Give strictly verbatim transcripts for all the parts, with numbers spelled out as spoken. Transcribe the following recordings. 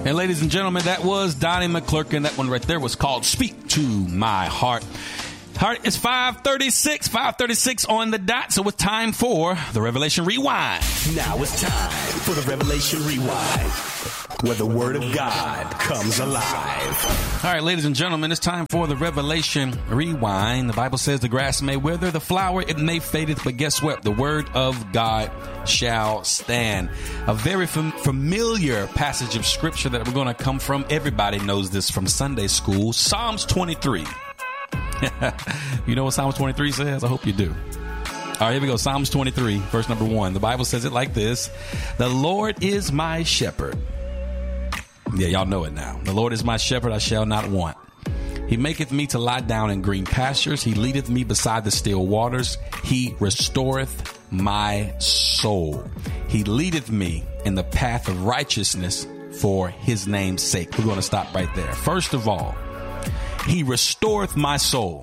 And ladies and gentlemen, that was Donnie McClurkin. That one right there was called Speak to My Heart. Heart, it's five thirty-six, five thirty-six on the dot, so it's time for the Revelation Rewind. Now it's time for the Revelation Rewind, where the Word of God comes alive. All right, ladies and gentlemen, it's time for the Revelation Rewind. The Bible says the grass may wither, the flower, it may fadeth, but guess what? The Word of God shall stand. A very fam- familiar passage of Scripture that we're going to come from. Everybody knows this from Sunday school. Psalms twenty-three. You know what Psalms twenty-three says? I hope you do. All right, here we go. Psalms twenty-three, verse number one. The Bible says it like this. The Lord is my shepherd. Yeah, y'all know it now. The Lord is my shepherd, I shall not want. He maketh me to lie down in green pastures. He leadeth me beside the still waters. He restoreth my soul. He leadeth me in the path of righteousness for his name's sake. We're going to stop right there. First of all, he restoreth my soul.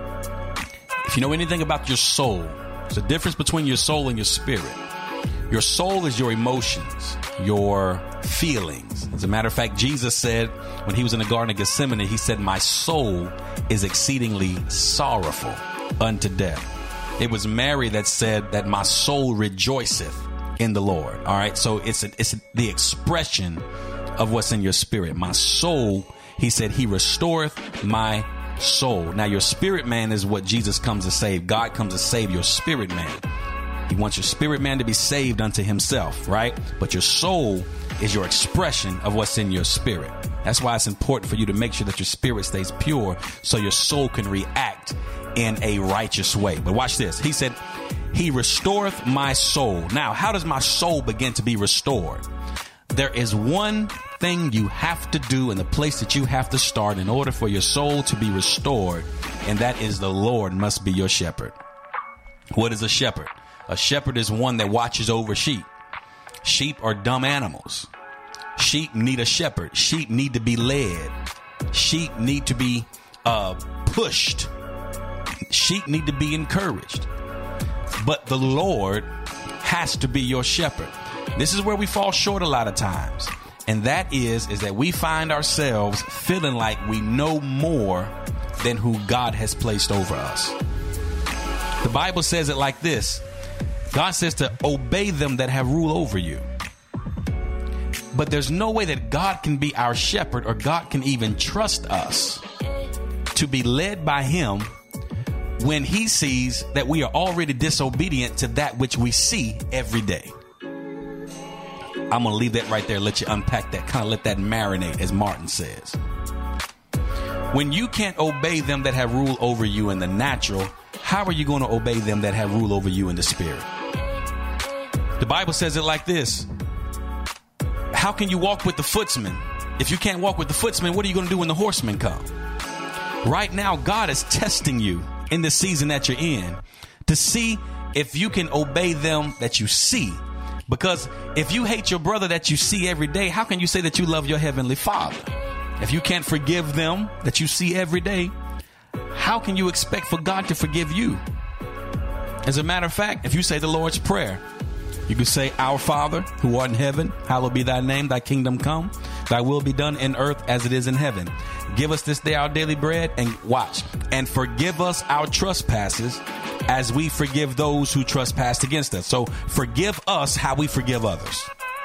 If you know anything about your soul, there's a difference between your soul and your spirit. Your soul is your emotions, your feelings. As a matter of fact, Jesus said when he was in the Garden of Gethsemane, he said, my soul is exceedingly sorrowful unto death. It was Mary that said that my soul rejoiceth in the Lord. All right. So it's, a, it's the expression of what's in your spirit. My soul, he said, he restoreth my soul. Now, your spirit man is what Jesus comes to save. God comes to save your spirit man. He wants your spirit man to be saved unto himself, right? But your soul is your expression of what's in your spirit. That's why it's important for you to make sure that your spirit stays pure so your soul can react in a righteous way. But watch this. He said, he restoreth my soul. Now, how does my soul begin to be restored? There is one thing you have to do in the place that you have to start in order for your soul to be restored, and that is the Lord must be your shepherd. What is a shepherd? A shepherd is one that watches over sheep. Sheep are dumb animals. Sheep need a shepherd. Sheep need to be led. Sheep need to be uh, pushed. Sheep need to be encouraged. But the Lord has to be your shepherd. This is where we fall short a lot of times. And that is, is that we find ourselves feeling like we know more than who God has placed over us. The Bible says it like this. God says to obey them that have rule over you. But there's no way that God can be our shepherd or God can even trust us to be led by him when he sees that we are already disobedient to that which we see every day. I'm going to leave that right there, let you unpack that, kind of let that marinate, as Martin says. When you can't obey them that have rule over you in the natural, how are you going to obey them that have rule over you in the spirit? The Bible says it like this. How can you walk with the footsman? If you can't walk with the footsman, what are you going to do when the horsemen come? Right now, God is testing you in the season that you're in to see if you can obey them that you see. Because if you hate your brother that you see every day, how can you say that you love your heavenly Father? If you can't forgive them that you see every day, how can you expect for God to forgive you? As a matter of fact, if you say the Lord's Prayer, you can say, Our Father, who art in heaven, hallowed be thy name, thy kingdom come, thy will be done in earth as it is in heaven. Give us this day our daily bread, and watch, and forgive us our trespasses as we forgive those who trespass against us. So forgive us how we forgive others.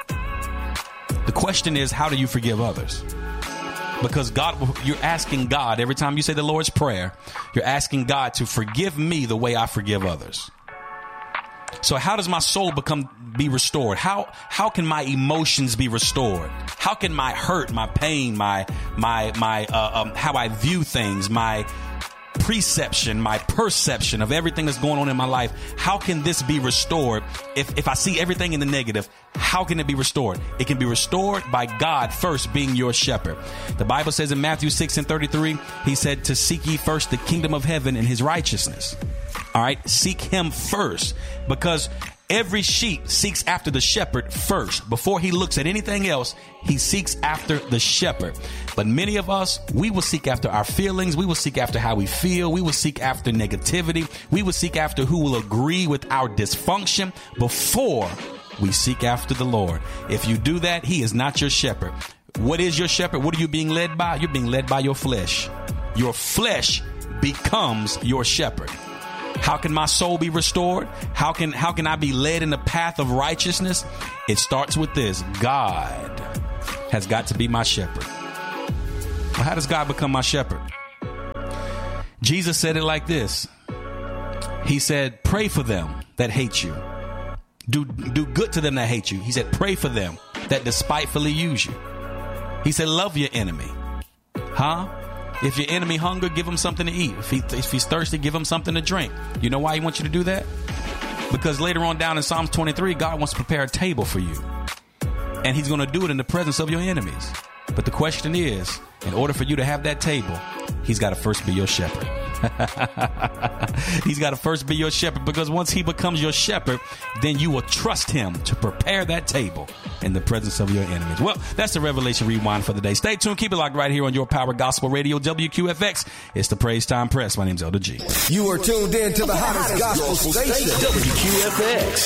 The question is, how do you forgive others? Because God, you're asking God, every time you say the Lord's Prayer, you're asking God to forgive me the way I forgive others. So how does my soul become be restored? How how can my emotions be restored? How can my hurt, my pain, my my my uh, um, how I view things, my perception, my perception of everything that's going on in my life, how can this be restored? If if I see everything in the negative, how can it be restored? It can be restored by God first being your shepherd. The Bible says in Matthew six and thirty-three, he said to seek ye first the kingdom of heaven and his righteousness. All right, seek him first, because every sheep seeks after the shepherd first. Before he looks at anything else, he seeks after the shepherd. But many of us, we will seek after our feelings. We will seek after how we feel. We will seek after negativity. We will seek after who will agree with our dysfunction before we seek after the Lord. If you do that, he is not your shepherd. What is your shepherd? What are you being led by? You're being led by your flesh. Your flesh becomes your shepherd. How can my soul be restored? How can how can I be led in the path of righteousness? It starts with this. God has got to be my shepherd. Well, how does God become my shepherd? Jesus said it like this. He said, pray for them that hate you. Do, do good to them that hate you. He said, pray for them that despitefully use you. He said, love your enemy. Huh? If your enemy hunger, give him something to eat. If, he, if he's thirsty, give him something to drink. You know why he wants you to do that? Because later on down in Psalms twenty-three, God wants to prepare a table for you. And he's going to do it in the presence of your enemies. But the question is, in order for you to have that table, he's got to first be your shepherd. He's got to first be your shepherd, because once he becomes your shepherd, then you will trust him to prepare that table in the presence of your enemies. Well, that's the Revelation Rewind for the day. Stay tuned. Keep it locked right here on Your Power Gospel Radio, W Q F X. It's the Praise Time Press. My name's Elder G. You are tuned in to the hottest gospel station, W Q F X.